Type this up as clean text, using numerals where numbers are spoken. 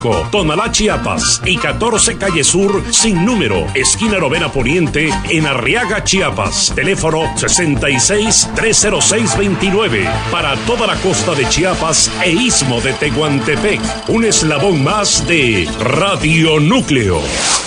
Tonalá, Chiapas, y 14 Calle Sur, sin número, esquina Novena Poniente, en Arriaga, Chiapas. Teléfono 66-306-29. Para toda la costa de Chiapas e Istmo de Tehuantepec. Un eslabón más de Radio Núcleo.